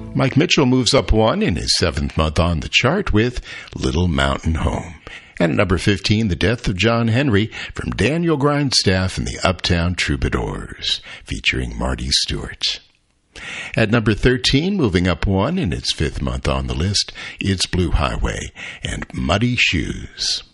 Mike Mitchell moves up one in his 7th month on the chart with Little Mountain Home. And at number 15, The Death of John Henry from Daniel Grindstaff and the Uptown Troubadours, featuring Marty Stewart. At number 13, moving up one in its 5th month on the list, it's Blue Highway and Muddy Shoes.